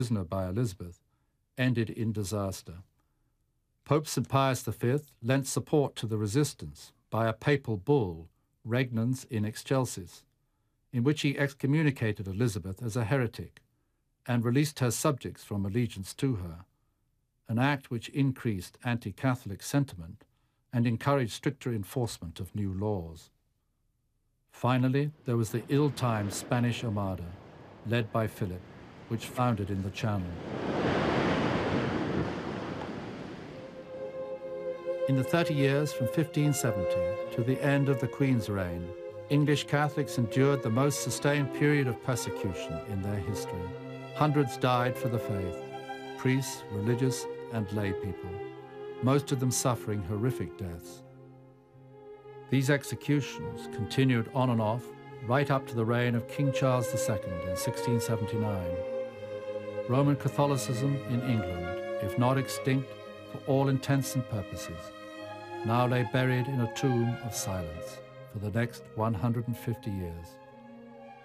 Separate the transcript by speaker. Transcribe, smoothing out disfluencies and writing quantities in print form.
Speaker 1: prisoner by Elizabeth, ended in disaster. Pope St. Pius V lent support to the resistance by a papal bull, Regnans in Excelsis, in which he excommunicated Elizabeth as a heretic and released her subjects from allegiance to her, an act which increased anti-Catholic sentiment and encouraged stricter enforcement of new laws. Finally, there was the ill-timed Spanish Armada, led by Philip, which foundered in the Channel. In the 30 years from 1570 to the end of the Queen's reign, English Catholics endured the most sustained period of persecution in their history. Hundreds died for the faith, priests, religious, and lay people, most of them suffering horrific deaths. These executions continued on and off right up to the reign of King Charles II in 1679. Roman Catholicism in England, if not extinct for all intents and purposes, now lay buried in a tomb of silence for the next 150 years.